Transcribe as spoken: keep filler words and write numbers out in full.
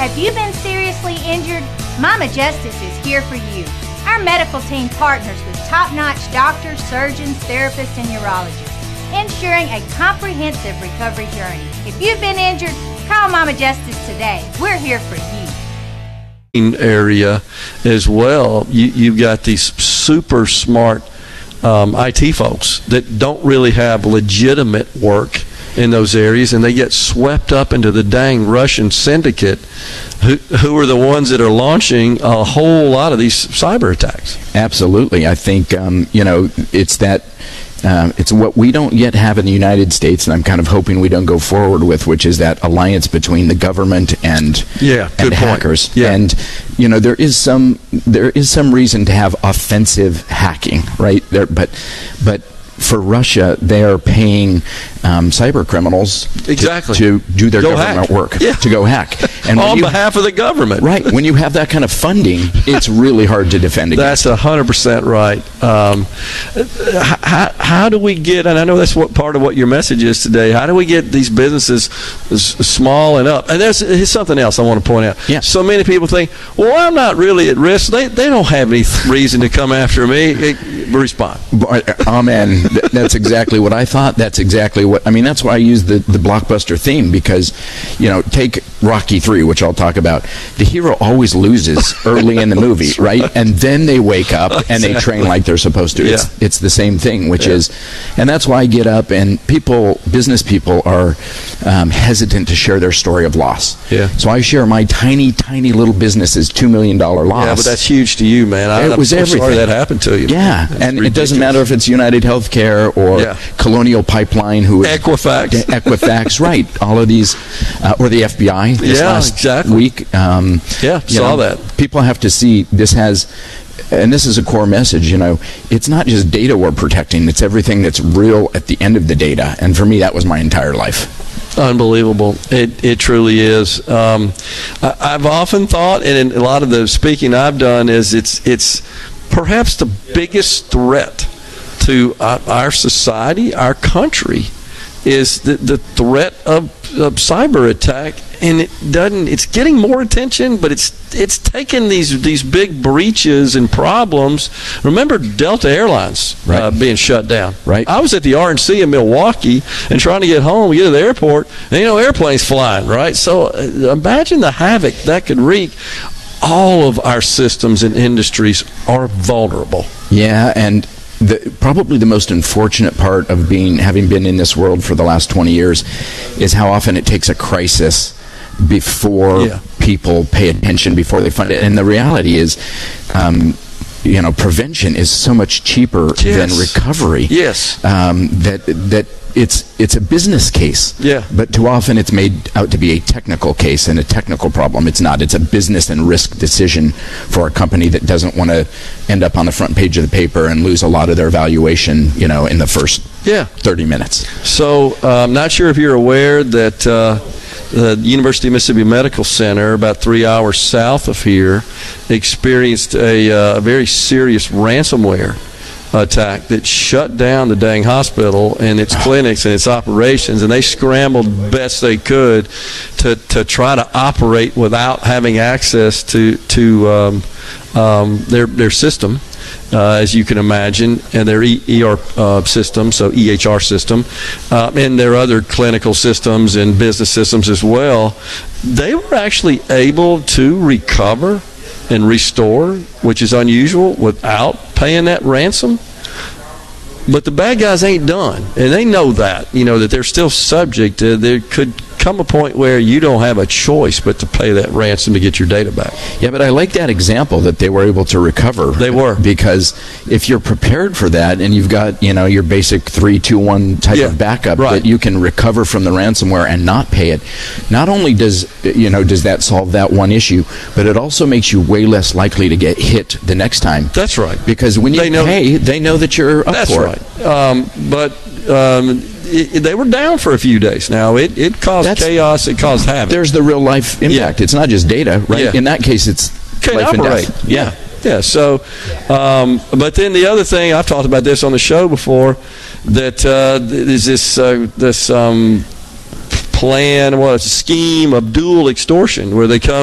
Have you been seriously injured? Mama Justice is here for you. Our medical team partners with top-notch doctors, surgeons, therapists, and urologists, ensuring a comprehensive recovery journey. If you've been injured, call Mama Justice today. We're here for you. Area as well, you, you've got these super smart um, I T folks that don't really have legitimate work in those areas, and they get swept up into the dang Russian syndicate who, who are the ones that are launching a whole lot of these cyber attacks. Absolutely. I think, um, you know, it's that Um, it's what we don't yet have in the United States, and I'm kind of hoping we don't go forward with, which is that alliance between the government and yeah, and good hackers. Point. Yeah. And you know, there is some there is some reason to have offensive hacking, right? There, but but for Russia, they are paying um, cyber criminals exactly. to, to do their go government hack. work, yeah. to go hack. And on you, behalf of the government. Right. When you have that kind of funding, it's really hard to defend against. That's one hundred percent right. Um, how, how do we get, and I know that's what part of what your message is today, how do we get these businesses small and up? And there's, here's something else I want to point out. Yeah. So many people think, well, I'm not really at risk. They, they don't have any reason to come after me. Respond. Amen. That's exactly what I thought. That's exactly what, I mean, that's why I use the, the blockbuster theme, because, you know, take Rocky three, which I'll talk about. The hero always loses early in the movie, right? right? And then they wake up and exactly. they train like they're supposed to. Yeah. It's, it's the same thing, which yeah. is, and that's why I get up, and people, business people are um, hesitant to share their story of loss. Yeah. So I share my tiny, tiny little business's two million dollars loss. Yeah, but that's huge to you, man. I, it was I'm everything. sorry that happened to you. Yeah, That's and ridiculous. It doesn't matter if it's United Healthcare or yeah. Colonial Pipeline, who is Equifax, Equifax, right? All of these, uh, or the F B I. This yeah, last exactly. Week, um, yeah, saw know, that. People have to see this has, and this is a core message. You know, it's not just data we're protecting; it's everything that's real at the end of the data. And for me, that was my entire life. Unbelievable. It it truly is. Um, I, I've often thought, and in a lot of the speaking I've done, is it's it's perhaps the biggest threat to uh, our society, our country, is the, the threat of, of cyber attack. And it doesn't. It's getting more attention, but it's it's taken these these big breaches and problems. Remember Delta Airlines right. uh, being shut down. Right. I was at the R N C in Milwaukee and trying to get home, get to the airport, and you know airplanes flying. Right. So uh, imagine the havoc that could wreak. All of our systems and industries are vulnerable. Yeah, and the, probably the most unfortunate part of being having been in this world for the last twenty years is how often it takes a crisis before yeah. people pay attention, before they find it. And the reality is, um, you know, prevention is so much cheaper yes. than recovery. Yes. Um, that that it's it's a business case. Yeah. But too often it's made out to be a technical case and a technical problem. It's not. It's a business and risk decision for a company that doesn't want to end up on the front page of the paper and lose a lot of their valuation, you know, in the first yeah. thirty minutes. So uh, I'm not sure if you're aware that uh, the University of Mississippi Medical Center, about three hours south of here, experienced a, uh, a very serious ransomware attack that shut down the dang hospital and its clinics and its operations, and they scrambled best they could to, to try to operate without having access to to um, um, their their system, uh, as you can imagine, and their E- ER uh, system, so E H R system, uh, and their other clinical systems and business systems as well. They were actually able to recover and restore, which is unusual, without paying that ransom. But the bad guys ain't done, and they know that, you know, that they're still subject to, there could come a point where you don't have a choice but to pay that ransom to get your data back. Yeah, but I like that example that they were able to recover. They were. Because if you're prepared for that and you've got, you know, your basic three two one type yeah, of backup right. that you can recover from the ransomware and not pay it, not only does, you know, does that solve that one issue, but it also makes you way less likely to get hit the next time. That's right. Because when you they know, pay, they know that you're up that's for right. it. Um, but um, it, they were down for a few days. Now it, it caused That's, chaos. It caused havoc. There's the real life impact. Yeah. It's not just data, right? Yeah. In that case, it's Can life operate. and death. Yeah. Yeah. So, um, but then the other thing, I've talked about this on the show before, that uh, is this uh, this um, plan, what, scheme of dual extortion, where they come